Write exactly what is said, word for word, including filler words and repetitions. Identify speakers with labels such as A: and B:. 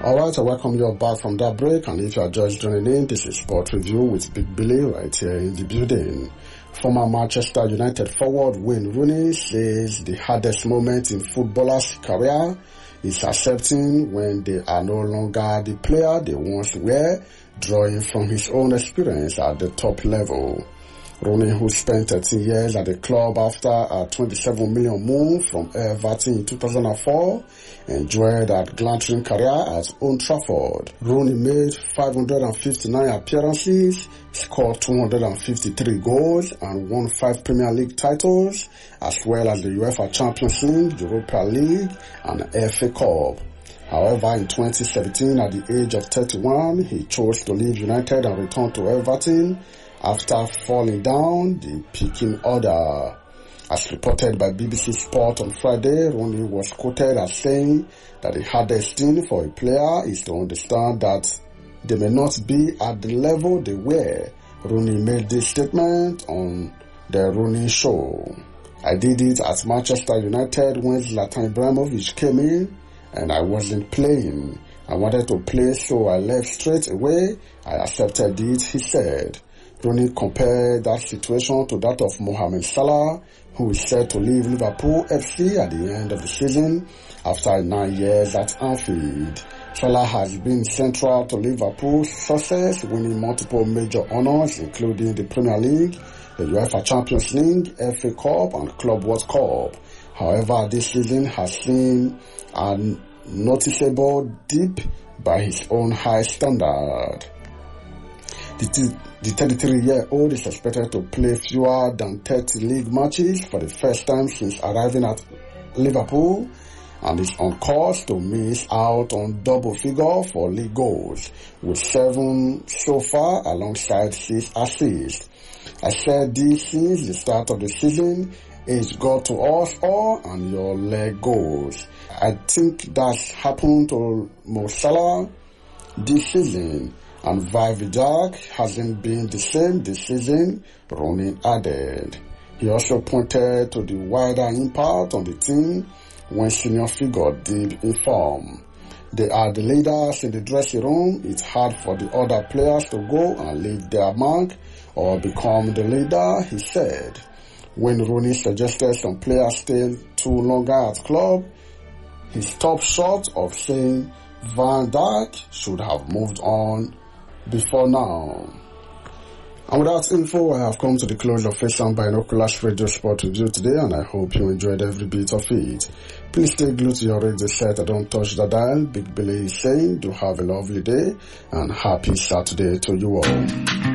A: Alright, I welcome you back from that break, and if you are just joining in, this is Sport Review with Big Billy right here in the building. Former Manchester United forward Wayne Rooney says the hardest moment in footballers' career is accepting when they are no longer the player they once were, drawing from his own experience at the top level. Rooney, who spent thirteen years at the club after a twenty-seven million move from Everton in two thousand four, enjoyed a glaring career at Old Trafford. Rooney made five hundred fifty-nine appearances, scored two hundred fifty-three goals, and won five Premier League titles, as well as the UEFA Champions League, Europa League, and F A Cup. However, in twenty seventeen, at the age of thirty-one, he chose to leave United and return to Everton after falling down the pecking order. As reported by B B C Sport on Friday, Rooney was quoted as saying that the hardest thing for a player is to understand that they may not be at the level they were. Rooney made this statement on the Rooney Show. "I did it at Manchester United when Zlatan Ibrahimovic came in and I wasn't playing. I wanted to play, so I left straight away. I accepted it," he said. Rooney compared that situation to that of Mohamed Salah, who is set to leave Liverpool F C at the end of the season after nine years at Anfield. Salah has been central to Liverpool's success, winning multiple major honors, including the Premier League, the UEFA Champions League, F A Cup, and Club World Cup. However, this season has seen a noticeable dip by his own high standard. The The thirty-three-year-old is expected to play fewer than thirty league matches for the first time since arriving at Liverpool, and is on course to miss out on double figure for league goals, with seven so far alongside six assists. I said this since the start of the season: age got to us all and your leg goes. I think that's happened to Mo Salah this season, and Vidal hasn't been the same this season, Rooney added. He also pointed to the wider impact on the team when senior figure did inform. They are the leaders in the dressing room. It's hard for the other players to go and leave their mark or become the leader, he said. When Rooney suggested some players stay too longer at club, he stopped short of saying Van Dijk should have moved on before now. And with that info, I have come to the close of Face and Binoculars Radio Sport Review today, and I hope you enjoyed every bit of it. Please stay glued to your radio set and don't touch the dial. Big Billy is saying, do have a lovely day and happy Saturday to you all.